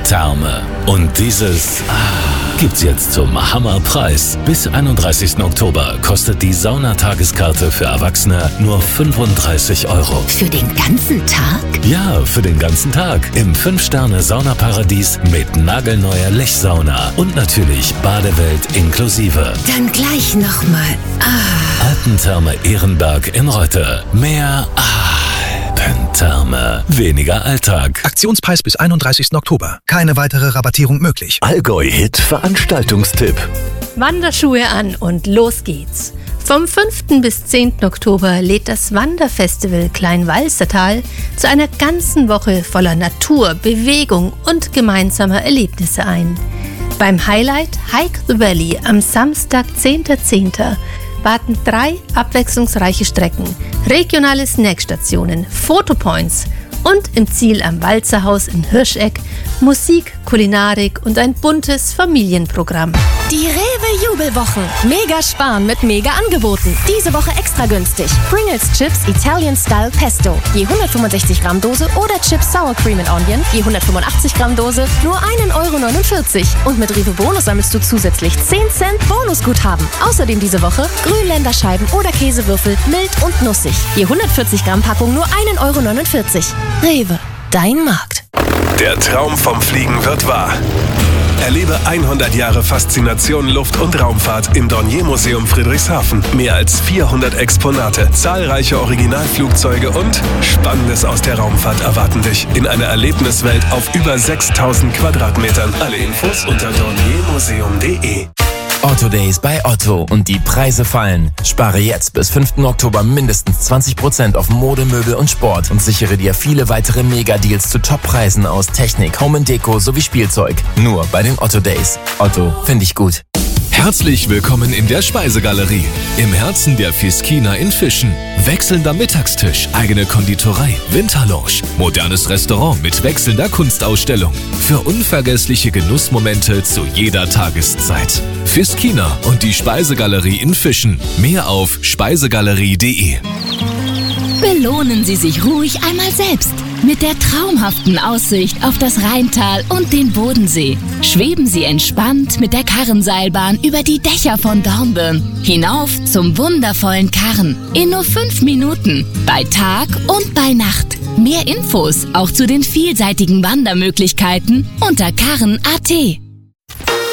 Therme. Und dieses gibt's jetzt zum Hammerpreis. Bis 31. Oktober kostet die Saunatageskarte für Erwachsene nur 35 €. Für den ganzen Tag? Ja, für den ganzen Tag. Im 5-Sterne-Saunaparadies mit nagelneuer Lechsauna. Und natürlich Badewelt inklusive. Dann gleich nochmal. Alpentherme Ehrenberg in Reute. Mehr Alpentherme. Weniger Alltag. Aktionspreis bis 31. Oktober. Keine weitere Rabattierung möglich. Allgäu-Hit Veranstaltungstipp. Wanderschuhe an und los geht's. Vom 5. bis 10. Oktober lädt das Wanderfestival Kleinwalsertal zu einer ganzen Woche voller Natur, Bewegung und gemeinsamer Erlebnisse ein. Beim Highlight Hike the Valley am Samstag, 10.10., warten 3 abwechslungsreiche Strecken, regionale Snackstationen, Fotopoints und im Ziel am Walzerhaus in Hirscheck Musik, Kulinarik und ein buntes Familienprogramm. Die Rewe-Jubelwochen. Mega sparen mit Mega-Angeboten. Diese Woche extra günstig. Pringles Chips Italian Style Pesto. Je 165 Gramm Dose oder Chips Sour Cream and Onion. Je 185 Gramm Dose. Nur 1,49 €. Und mit Rewe Bonus sammelst du zusätzlich 10 Cent Bonusguthaben. Außerdem diese Woche Grünländerscheiben oder Käsewürfel mild und nussig. Je 140 Gramm Packung nur 1,49 €. Rewe. Dein Markt. Der Traum vom Fliegen wird wahr. Erlebe 100 Jahre Faszination Luft- und Raumfahrt im Dornier-Museum Friedrichshafen. Mehr als 400 Exponate, zahlreiche Originalflugzeuge und Spannendes aus der Raumfahrt erwarten dich in einer Erlebniswelt auf über 6000 Quadratmetern. Alle Infos unter dorniermuseum.de. Otto Days bei Otto und die Preise fallen. Spare jetzt bis 5. Oktober mindestens 20% auf Mode, Möbel und Sport und sichere dir viele weitere Mega-Deals zu Top-Preisen aus Technik, Home & Deko sowie Spielzeug. Nur bei den Otto Days. Otto, finde ich gut. Herzlich willkommen in der Speisegalerie, im Herzen der Fiskina in Fischen. Wechselnder Mittagstisch, eigene Konditorei, Winterlounge, modernes Restaurant mit wechselnder Kunstausstellung. Für unvergessliche Genussmomente zu jeder Tageszeit. Fiskina und die Speisegalerie in Fischen. Mehr auf speisegalerie.de. Belohnen Sie sich ruhig einmal selbst. Mit der traumhaften Aussicht auf das Rheintal und den Bodensee. Schweben Sie entspannt mit der Karrenseilbahn über die Dächer von Dornbirn. Hinauf zum wundervollen Karren. In nur 5 Minuten. Bei Tag und bei Nacht. Mehr Infos auch zu den vielseitigen Wandermöglichkeiten unter karren.at.